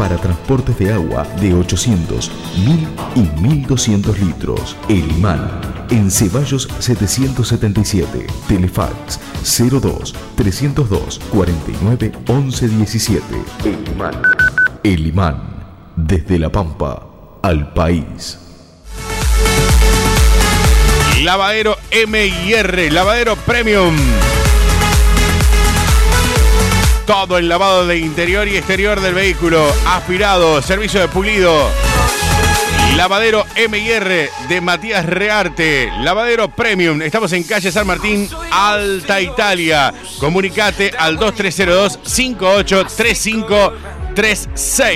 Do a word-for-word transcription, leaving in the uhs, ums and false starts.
para transportes de agua de ochocientos, mil y mil doscientos litros. El Imán, en Ceballos setecientos setenta y siete. Telefax cero dos, trescientos dos, cuarenta y nueve, once diecisiete. El Imán. El Imán, desde La Pampa al país. Lavadero M y R, lavadero premium. Todo el lavado de interior y exterior del vehículo, aspirado, servicio de pulido. Lavadero M y R de Matías Rearte, lavadero premium. Estamos en calle San Martín, Alta Italia. Comunicate al dos tres cero dos, cinco ocho tres cinco tres seis.